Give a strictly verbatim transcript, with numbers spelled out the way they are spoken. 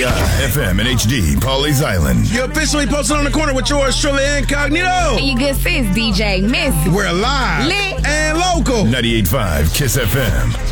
I F M and H D, Pawleys Island. You're officially posted on the corner with yours truly, Incognito. And your good sis, D J Missy. We're live lit and local. ninety-eight point five Kiss F M.